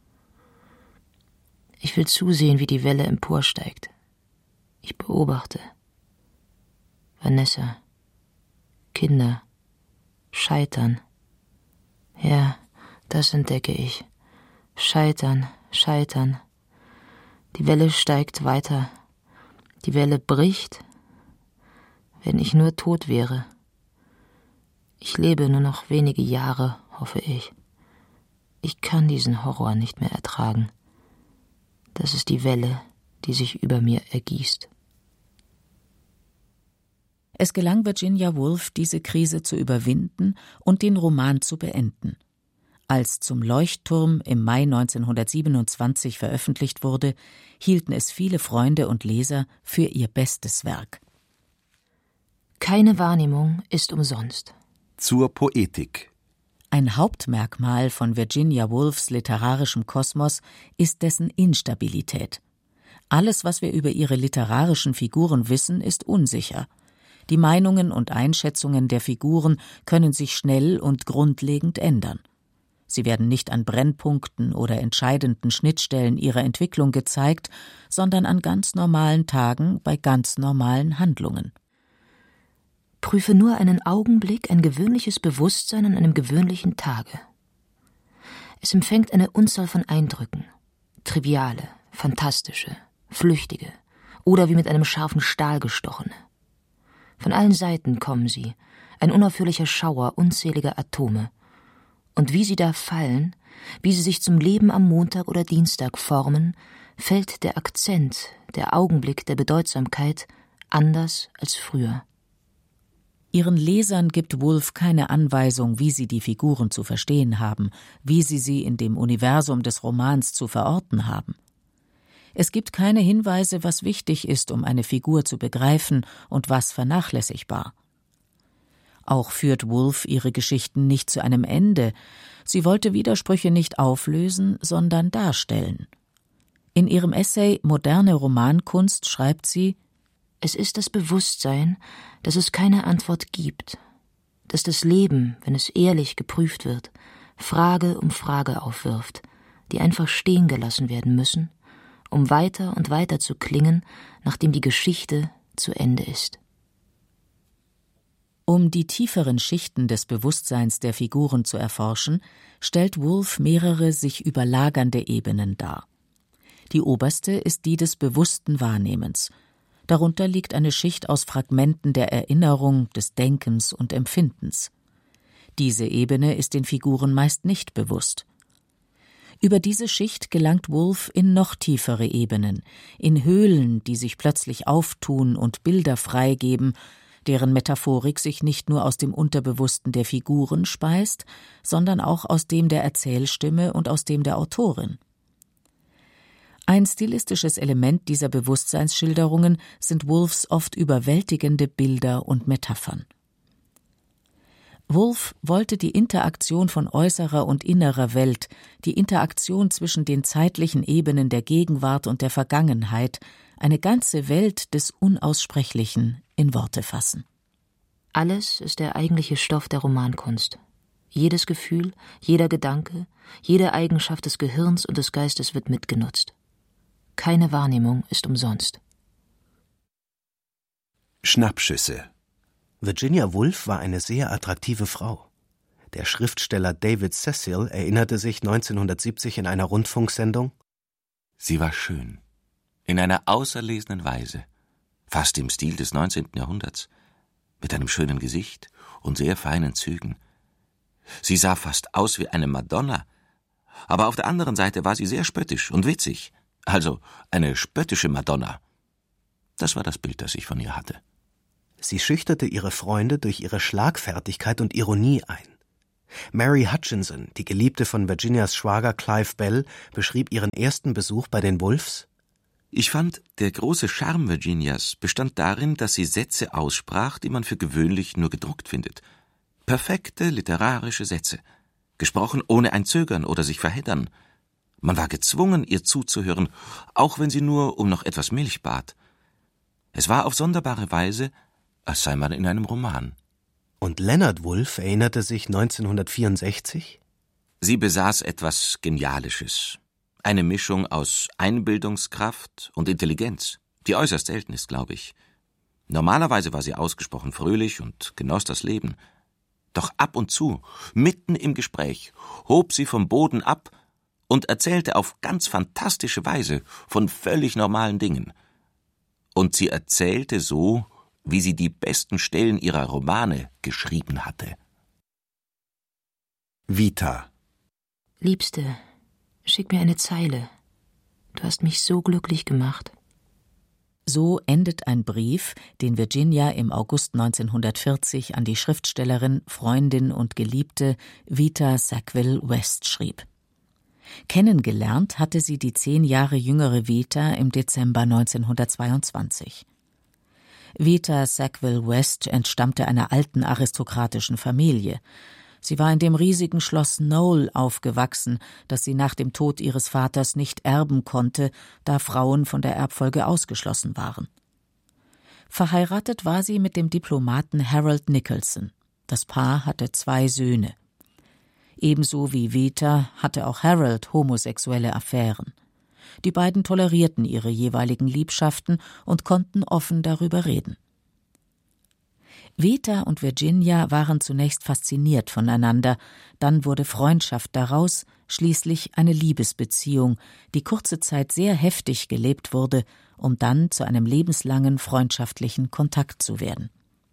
Ich will zusehen, wie die Welle emporsteigt. Ich beobachte. Vanessa. Kinder. Scheitern. Ja, das entdecke ich. Scheitern, scheitern. Die Welle steigt weiter. Die Welle bricht, wenn ich nur tot wäre. Ich lebe nur noch wenige Jahre, hoffe ich. Ich kann diesen Horror nicht mehr ertragen. Das ist die Welle, die sich über mir ergießt. Es gelang Virginia Woolf, diese Krise zu überwinden und den Roman zu beenden. Als Zum Leuchtturm im Mai neunzehnhundertsiebenundzwanzig veröffentlicht wurde, hielten es viele Freunde und Leser für ihr bestes Werk. Keine Wahrnehmung ist umsonst. Zur Poetik. Ein Hauptmerkmal von Virginia Woolfs literarischem Kosmos ist dessen Instabilität. Alles, was wir über ihre literarischen Figuren wissen, ist unsicher. Die Meinungen und Einschätzungen der Figuren können sich schnell und grundlegend ändern. Sie werden nicht an Brennpunkten oder entscheidenden Schnittstellen ihrer Entwicklung gezeigt, sondern an ganz normalen Tagen bei ganz normalen Handlungen. Prüfe nur einen Augenblick ein gewöhnliches Bewusstsein an einem gewöhnlichen Tage. Es empfängt eine Unzahl von Eindrücken, triviale, fantastische, flüchtige oder wie mit einem scharfen Stahl gestochene. Von allen Seiten kommen sie, ein unaufhörlicher Schauer unzähliger Atome. Und wie sie da fallen, wie sie sich zum Leben am Montag oder Dienstag formen, fällt der Akzent, der Augenblick der Bedeutsamkeit anders als früher. Ihren Lesern gibt Woolf keine Anweisung, wie sie die Figuren zu verstehen haben, wie sie sie in dem Universum des Romans zu verorten haben. Es gibt keine Hinweise, was wichtig ist, um eine Figur zu begreifen und was vernachlässigbar. Auch führt Woolf ihre Geschichten nicht zu einem Ende. Sie wollte Widersprüche nicht auflösen, sondern darstellen. In ihrem Essay »Moderne Romankunst« schreibt sie: Es ist das Bewusstsein, dass es keine Antwort gibt, dass das Leben, wenn es ehrlich geprüft wird, Frage um Frage aufwirft, die einfach stehen gelassen werden müssen, um weiter und weiter zu klingen, nachdem die Geschichte zu Ende ist. Um die tieferen Schichten des Bewusstseins der Figuren zu erforschen, stellt Woolf mehrere sich überlagernde Ebenen dar. Die oberste ist die des bewussten Wahrnehmens. Darunter liegt eine Schicht aus Fragmenten der Erinnerung, des Denkens und Empfindens. Diese Ebene ist den Figuren meist nicht bewusst. Über diese Schicht gelangt Woolf in noch tiefere Ebenen, in Höhlen, die sich plötzlich auftun und Bilder freigeben, deren Metaphorik sich nicht nur aus dem Unterbewussten der Figuren speist, sondern auch aus dem der Erzählstimme und aus dem der Autorin. Ein stilistisches Element dieser Bewusstseinsschilderungen sind Woolfs oft überwältigende Bilder und Metaphern. Woolf wollte die Interaktion von äußerer und innerer Welt, die Interaktion zwischen den zeitlichen Ebenen der Gegenwart und der Vergangenheit, eine ganze Welt des Unaussprechlichen in Worte fassen. Alles ist der eigentliche Stoff der Romankunst. Jedes Gefühl, jeder Gedanke, jede Eigenschaft des Gehirns und des Geistes wird mitgenutzt. Keine Wahrnehmung ist umsonst. Schnappschüsse. Virginia Woolf war eine sehr attraktive Frau. Der Schriftsteller David Cecil erinnerte sich neunzehnhundertsiebzig in einer Rundfunksendung: Sie war schön, in einer auserlesenen Weise, fast im Stil des neunzehnten Jahrhunderts, mit einem schönen Gesicht und sehr feinen Zügen. Sie sah fast aus wie eine Madonna, aber auf der anderen Seite war sie sehr spöttisch und witzig, also eine spöttische Madonna. Das war das Bild, das ich von ihr hatte. Sie schüchterte ihre Freunde durch ihre Schlagfertigkeit und Ironie ein. Mary Hutchinson, die Geliebte von Virginias Schwager Clive Bell, beschrieb ihren ersten Besuch bei den Woolfs: Ich fand, der große Charme Virginias bestand darin, dass sie Sätze aussprach, die man für gewöhnlich nur gedruckt findet. Perfekte literarische Sätze, gesprochen ohne ein Zögern oder sich verheddern. Man war gezwungen, ihr zuzuhören, auch wenn sie nur um noch etwas Milch bat. Es war auf sonderbare Weise, als sei man in einem Roman. Und Leonard Woolf erinnerte sich neunzehnhundertvierundsechzig: Sie besaß etwas Genialisches. Eine Mischung aus Einbildungskraft und Intelligenz, die äußerst selten ist, glaube ich. Normalerweise war sie ausgesprochen fröhlich und genoss das Leben. Doch ab und zu, mitten im Gespräch, hob sie vom Boden ab und erzählte auf ganz fantastische Weise von völlig normalen Dingen. Und sie erzählte so, wie sie die besten Stellen ihrer Romane geschrieben hatte. Vita. Liebste, schick mir eine Zeile. Du hast mich so glücklich gemacht. So endet ein Brief, den Virginia im August neunzehnhundertvierzig an die Schriftstellerin, Freundin und Geliebte Vita Sackville West schrieb. Kennengelernt hatte sie die zehn Jahre jüngere Vita im Dezember neunzehnhundertzweiundzwanzig. Vita Sackville West entstammte einer alten aristokratischen Familie. Sie war in dem riesigen Schloss Knowle aufgewachsen, das sie nach dem Tod ihres Vaters nicht erben konnte, da Frauen von der Erbfolge ausgeschlossen waren. Verheiratet war sie mit dem Diplomaten Harold Nicholson. Das Paar hatte zwei Söhne. Ebenso wie Vita hatte auch Harold homosexuelle Affären. Die beiden tolerierten ihre jeweiligen Liebschaften und konnten offen darüber reden. Vita und Virginia waren zunächst fasziniert voneinander, dann wurde Freundschaft daraus, schließlich eine Liebesbeziehung, die kurze Zeit sehr heftig gelebt wurde, um dann zu einem lebenslangen freundschaftlichen Kontakt zu werden.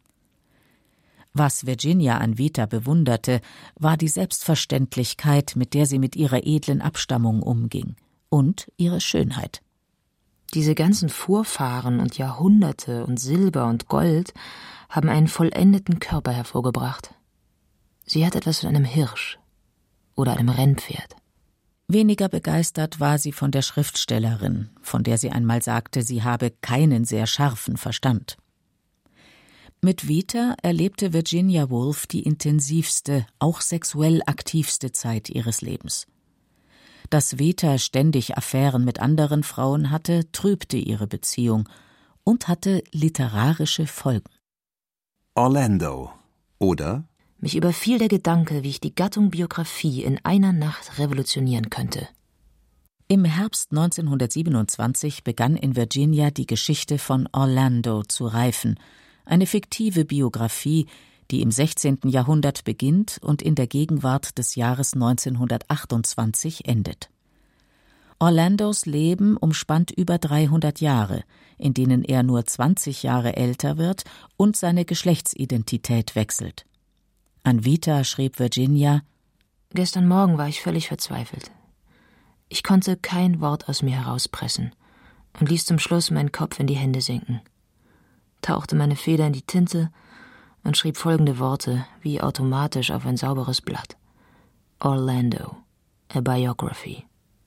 Was Virginia an Vita bewunderte, war die Selbstverständlichkeit, mit der sie mit ihrer edlen Abstammung umging, und ihre Schönheit. Diese ganzen Vorfahren und Jahrhunderte und Silber und Gold haben einen vollendeten Körper hervorgebracht. Sie hat etwas von einem Hirsch oder einem Rennpferd. Weniger begeistert war sie von der Schriftstellerin, von der sie einmal sagte, sie habe keinen sehr scharfen Verstand. Mit Vita erlebte Virginia Woolf die intensivste, auch sexuell aktivste Zeit ihres Lebens. Dass Vita ständig Affären mit anderen Frauen hatte, trübte ihre Beziehung und hatte literarische Folgen. Orlando oder Mich überfiel der Gedanke, wie ich die Gattung Biografie in einer Nacht revolutionieren könnte. Im Herbst neunzehnhundertsiebenundzwanzig begann in Virginia die Geschichte von Orlando zu reifen, eine fiktive Biografie, die im sechzehnten Jahrhundert beginnt und in der Gegenwart des Jahres neunzehnhundertachtundzwanzig endet. Orlandos Leben umspannt über dreihundert Jahre, in denen er nur zwanzig Jahre älter wird und seine Geschlechtsidentität wechselt. An Vita schrieb Virginia: Gestern Morgen war ich völlig verzweifelt. Ich konnte kein Wort aus mir herauspressen und ließ zum Schluss meinen Kopf in die Hände sinken, tauchte meine Feder in die Tinte und schrieb folgende Worte wie automatisch auf ein sauberes Blatt: Orlando, a biography.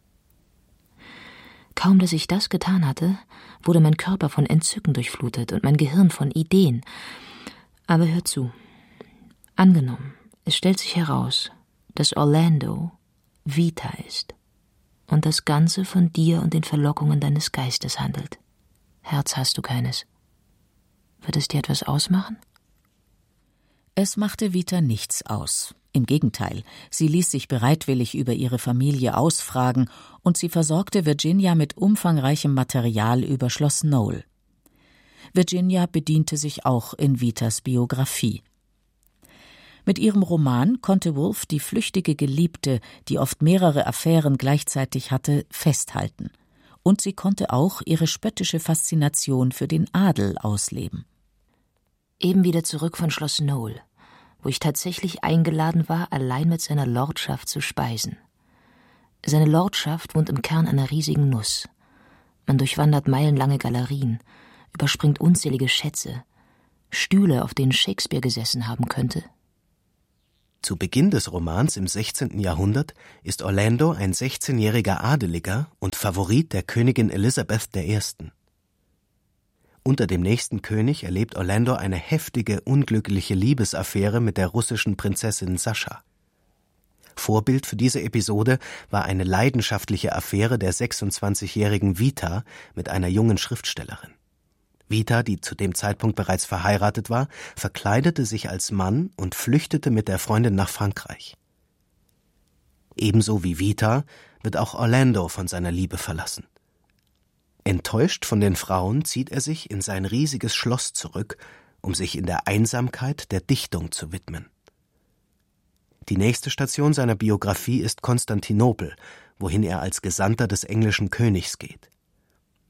Kaum, dass ich das getan hatte, wurde mein Körper von Entzücken durchflutet und mein Gehirn von Ideen. Aber hör zu. Angenommen, es stellt sich heraus, dass Orlando Vita ist und das Ganze von dir und den Verlockungen deines Geistes handelt. Herz hast du keines. Wird es dir etwas ausmachen? Es machte Vita nichts aus. Im Gegenteil, sie ließ sich bereitwillig über ihre Familie ausfragen und sie versorgte Virginia mit umfangreichem Material über Schloss Knowle. Virginia bediente sich auch in Vitas Biografie. Mit ihrem Roman konnte Woolf die flüchtige Geliebte, die oft mehrere Affären gleichzeitig hatte, festhalten. Und sie konnte auch ihre spöttische Faszination für den Adel ausleben. Eben wieder zurück von Schloss Knowle, wo ich tatsächlich eingeladen war, allein mit seiner Lordschaft zu speisen. Seine Lordschaft wohnt im Kern einer riesigen Nuss. Man durchwandert meilenlange Galerien, überspringt unzählige Schätze, Stühle, auf denen Shakespeare gesessen haben könnte. Zu Beginn des Romans im sechzehnten Jahrhundert ist Orlando ein sechzehnjähriger Adeliger und Favorit der Königin Elisabeth der Ersten. Unter dem nächsten König erlebt Orlando eine heftige, unglückliche Liebesaffäre mit der russischen Prinzessin Sascha. Vorbild für diese Episode war eine leidenschaftliche Affäre der sechsundzwanzigjährigen Vita mit einer jungen Schriftstellerin. Vita, die zu dem Zeitpunkt bereits verheiratet war, verkleidete sich als Mann und flüchtete mit der Freundin nach Frankreich. Ebenso wie Vita wird auch Orlando von seiner Liebe verlassen. Enttäuscht von den Frauen zieht er sich in sein riesiges Schloss zurück, um sich in der Einsamkeit der Dichtung zu widmen. Die nächste Station seiner Biografie ist Konstantinopel, wohin er als Gesandter des englischen Königs geht.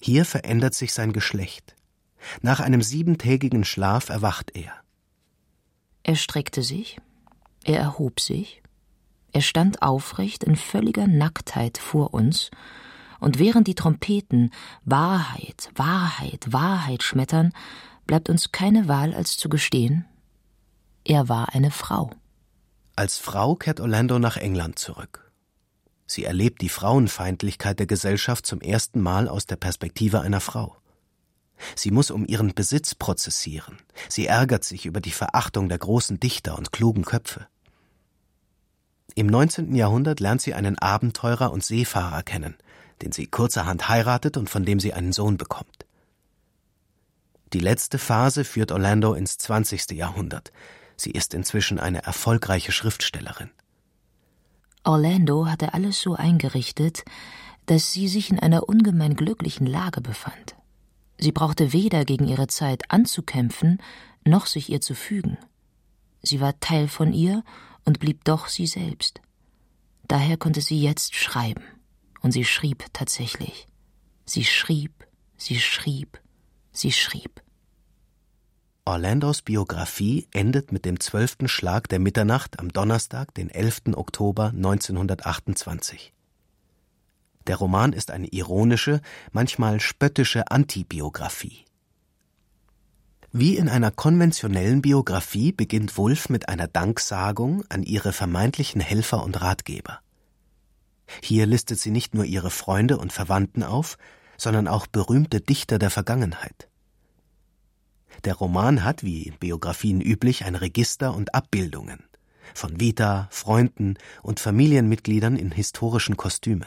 Hier verändert sich sein Geschlecht. Nach einem siebentägigen Schlaf erwacht er. Er streckte sich, er erhob sich, er stand aufrecht in völliger Nacktheit vor uns, und während die Trompeten Wahrheit, Wahrheit, Wahrheit schmettern, bleibt uns keine Wahl, als zu gestehen, er war eine Frau. Als Frau kehrt Orlando nach England zurück. Sie erlebt die Frauenfeindlichkeit der Gesellschaft zum ersten Mal aus der Perspektive einer Frau. Sie muss um ihren Besitz prozessieren. Sie ärgert sich über die Verachtung der großen Dichter und klugen Köpfe. Im neunzehnten Jahrhundert lernt sie einen Abenteurer und Seefahrer kennen, den sie kurzerhand heiratet und von dem sie einen Sohn bekommt. Die letzte Phase führt Orlando ins zwanzigste Jahrhundert. Sie ist inzwischen eine erfolgreiche Schriftstellerin. Orlando hatte alles so eingerichtet, dass sie sich in einer ungemein glücklichen Lage befand. Sie brauchte weder gegen ihre Zeit anzukämpfen, noch sich ihr zu fügen. Sie war Teil von ihr und blieb doch sie selbst. Daher konnte sie jetzt schreiben. Und sie schrieb tatsächlich. Sie schrieb, sie schrieb, sie schrieb. Orlandos Biografie endet mit dem zwölften Schlag der Mitternacht am Donnerstag, den elften Oktober neunzehnhundertachtundzwanzig. Der Roman ist eine ironische, manchmal spöttische Antibiografie. Wie in einer konventionellen Biografie beginnt Woolf mit einer Danksagung an ihre vermeintlichen Helfer und Ratgeber. Hier listet sie nicht nur ihre Freunde und Verwandten auf, sondern auch berühmte Dichter der Vergangenheit. Der Roman hat, wie in Biografien üblich, ein Register und Abbildungen von Vita, Freunden und Familienmitgliedern in historischen Kostümen.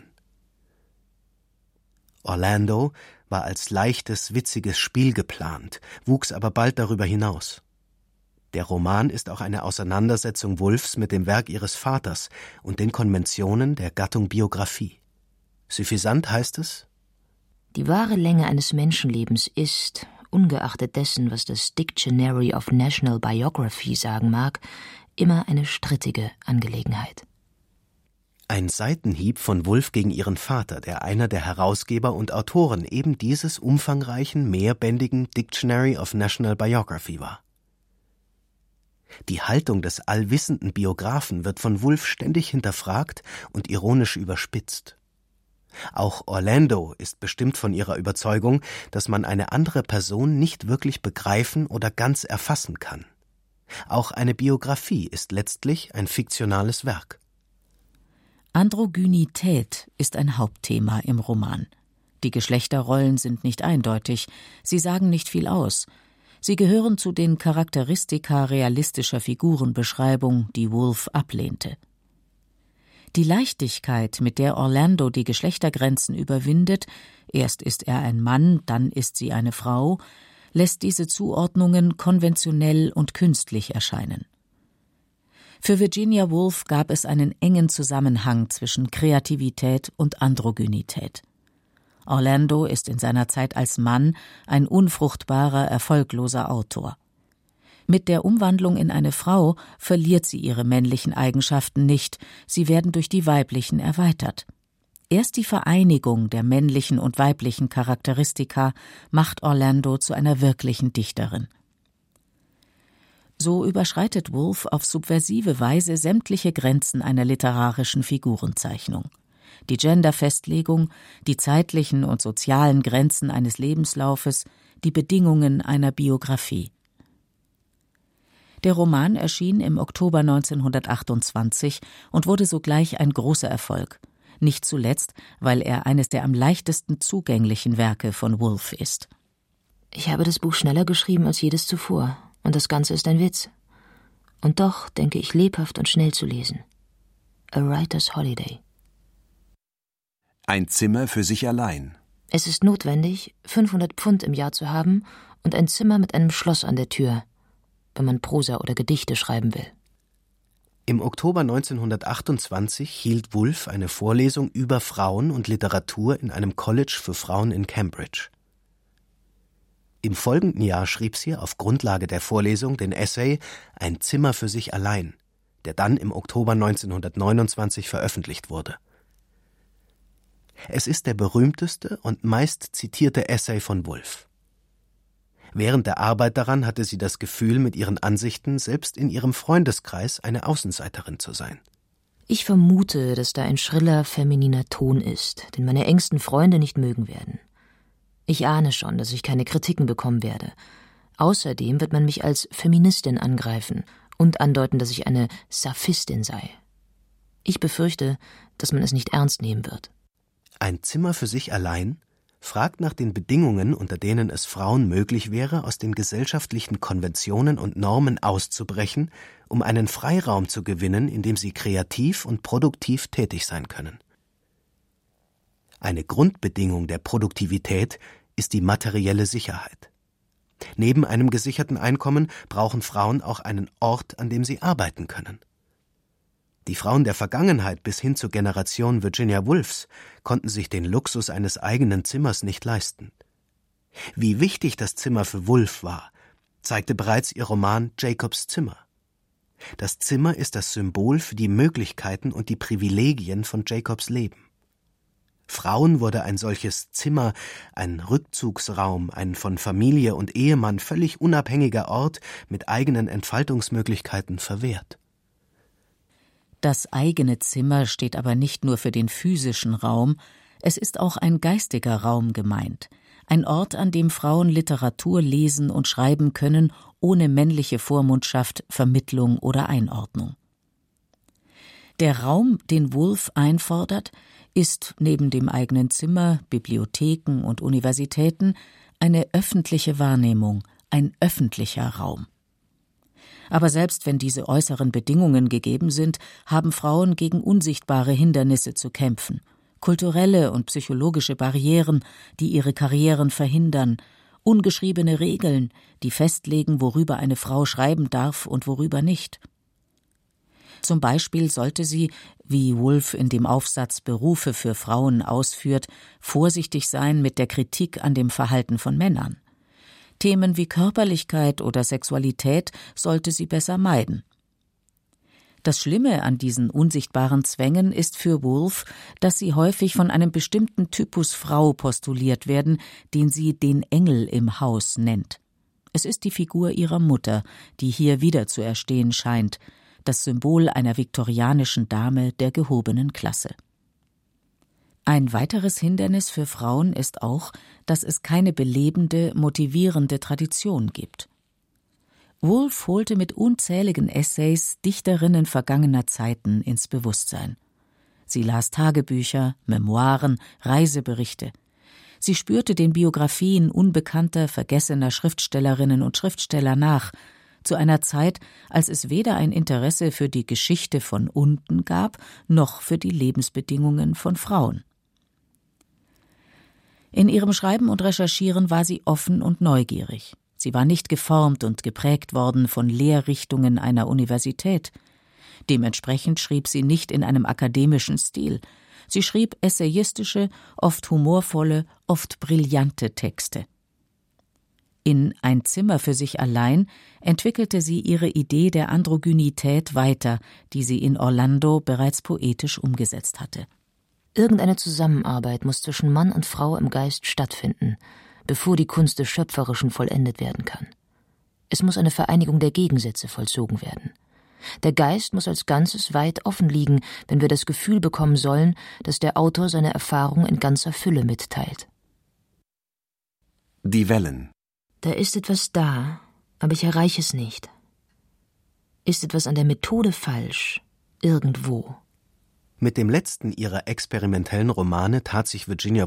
Orlando war als leichtes, witziges Spiel geplant, wuchs aber bald darüber hinaus. Der Roman ist auch eine Auseinandersetzung Woolfs mit dem Werk ihres Vaters und den Konventionen der Gattung Biografie. Suffisant heißt es: Die wahre Länge eines Menschenlebens ist, ungeachtet dessen, was das Dictionary of National Biography sagen mag, immer eine strittige Angelegenheit. Ein Seitenhieb von Woolf gegen ihren Vater, der einer der Herausgeber und Autoren eben dieses umfangreichen, mehrbändigen Dictionary of National Biography war. Die Haltung des allwissenden Biografen wird von Woolf ständig hinterfragt und ironisch überspitzt. Auch Orlando ist bestimmt von ihrer Überzeugung, dass man eine andere Person nicht wirklich begreifen oder ganz erfassen kann. Auch eine Biografie ist letztlich ein fiktionales Werk. Androgynität ist ein Hauptthema im Roman. Die Geschlechterrollen sind nicht eindeutig, sie sagen nicht viel aus. Sie gehören zu den Charakteristika realistischer Figurenbeschreibung, die Woolf ablehnte. Die Leichtigkeit, mit der Orlando die Geschlechtergrenzen überwindet, erst ist er ein Mann, dann ist sie eine Frau, lässt diese Zuordnungen konventionell und künstlich erscheinen. Für Virginia Woolf gab es einen engen Zusammenhang zwischen Kreativität und Androgynität. Orlando ist in seiner Zeit als Mann ein unfruchtbarer, erfolgloser Autor. Mit der Umwandlung in eine Frau verliert sie ihre männlichen Eigenschaften nicht, sie werden durch die weiblichen erweitert. Erst die Vereinigung der männlichen und weiblichen Charakteristika macht Orlando zu einer wirklichen Dichterin. So überschreitet Woolf auf subversive Weise sämtliche Grenzen einer literarischen Figurenzeichnung. Die Genderfestlegung, die zeitlichen und sozialen Grenzen eines Lebenslaufes, die Bedingungen einer Biografie. Der Roman erschien im Oktober neunzehnhundertachtundzwanzig und wurde sogleich ein großer Erfolg. Nicht zuletzt, weil er eines der am leichtesten zugänglichen Werke von Woolf ist. Ich habe das Buch schneller geschrieben als jedes zuvor, und das Ganze ist ein Witz. Und doch denke ich lebhaft und schnell zu lesen. A Writer's Holiday. Ein Zimmer für sich allein. Es ist notwendig, fünfhundert Pfund im Jahr zu haben und ein Zimmer mit einem Schloss an der Tür, wenn man Prosa oder Gedichte schreiben will. Im Oktober neunzehnhundertachtundzwanzig hielt Woolf eine Vorlesung über Frauen und Literatur in einem College für Frauen in Cambridge. Im folgenden Jahr schrieb sie auf Grundlage der Vorlesung den Essay »Ein Zimmer für sich allein«, der dann im Oktober neunzehnhundertneunundzwanzig veröffentlicht wurde. Es ist der berühmteste und meist zitierte Essay von Woolf. Während der Arbeit daran hatte sie das Gefühl, mit ihren Ansichten selbst in ihrem Freundeskreis eine Außenseiterin zu sein. Ich vermute, dass da ein schriller, femininer Ton ist, den meine engsten Freunde nicht mögen werden. Ich ahne schon, dass ich keine Kritiken bekommen werde. Außerdem wird man mich als Feministin angreifen und andeuten, dass ich eine Saphistin sei. Ich befürchte, dass man es nicht ernst nehmen wird. Ein Zimmer für sich allein fragt nach den Bedingungen, unter denen es Frauen möglich wäre, aus den gesellschaftlichen Konventionen und Normen auszubrechen, um einen Freiraum zu gewinnen, in dem sie kreativ und produktiv tätig sein können. Eine Grundbedingung der Produktivität ist die materielle Sicherheit. Neben einem gesicherten Einkommen brauchen Frauen auch einen Ort, an dem sie arbeiten können. Die Frauen der Vergangenheit bis hin zur Generation Virginia Woolfs konnten sich den Luxus eines eigenen Zimmers nicht leisten. Wie wichtig das Zimmer für Woolf war, zeigte bereits ihr Roman Jacobs Zimmer. Das Zimmer ist das Symbol für die Möglichkeiten und die Privilegien von Jacobs Leben. Frauen wurde ein solches Zimmer, ein Rückzugsraum, ein von Familie und Ehemann völlig unabhängiger Ort mit eigenen Entfaltungsmöglichkeiten verwehrt. Das eigene Zimmer steht aber nicht nur für den physischen Raum, es ist auch ein geistiger Raum gemeint, ein Ort, an dem Frauen Literatur lesen und schreiben können, ohne männliche Vormundschaft, Vermittlung oder Einordnung. Der Raum, den Woolf einfordert, ist neben dem eigenen Zimmer, Bibliotheken und Universitäten eine öffentliche Wahrnehmung, ein öffentlicher Raum. Aber selbst wenn diese äußeren Bedingungen gegeben sind, haben Frauen gegen unsichtbare Hindernisse zu kämpfen, kulturelle und psychologische Barrieren, die ihre Karrieren verhindern, ungeschriebene Regeln, die festlegen, worüber eine Frau schreiben darf und worüber nicht. Zum Beispiel sollte sie, wie Woolf in dem Aufsatz Berufe für Frauen ausführt, vorsichtig sein mit der Kritik an dem Verhalten von Männern. Themen wie Körperlichkeit oder Sexualität sollte sie besser meiden. Das Schlimme an diesen unsichtbaren Zwängen ist für Woolf, dass sie häufig von einem bestimmten Typus Frau postuliert werden, den sie den Engel im Haus nennt. Es ist die Figur ihrer Mutter, die hier wiederzuerstehen scheint, das Symbol einer viktorianischen Dame der gehobenen Klasse. Ein weiteres Hindernis für Frauen ist auch, dass es keine belebende, motivierende Tradition gibt. Woolf holte mit unzähligen Essays Dichterinnen vergangener Zeiten ins Bewusstsein. Sie las Tagebücher, Memoiren, Reiseberichte. Sie spürte den Biografien unbekannter, vergessener Schriftstellerinnen und Schriftsteller nach, zu einer Zeit, als es weder ein Interesse für die Geschichte von unten gab, noch für die Lebensbedingungen von Frauen. In ihrem Schreiben und Recherchieren war sie offen und neugierig. Sie war nicht geformt und geprägt worden von Lehrrichtungen einer Universität. Dementsprechend schrieb sie nicht in einem akademischen Stil. Sie schrieb essayistische, oft humorvolle, oft brillante Texte. In Ein Zimmer für sich allein entwickelte sie ihre Idee der Androgynität weiter, die sie in Orlando bereits poetisch umgesetzt hatte. Irgendeine Zusammenarbeit muss zwischen Mann und Frau im Geist stattfinden, bevor die Kunst des Schöpferischen vollendet werden kann. Es muss eine Vereinigung der Gegensätze vollzogen werden. Der Geist muss als Ganzes weit offen liegen, wenn wir das Gefühl bekommen sollen, dass der Autor seine Erfahrung in ganzer Fülle mitteilt. Die Wellen. Da ist etwas da, aber ich erreiche es nicht. Ist etwas an der Methode falsch? Irgendwo. Mit dem letzten ihrer experimentellen Romane tat sich Virginia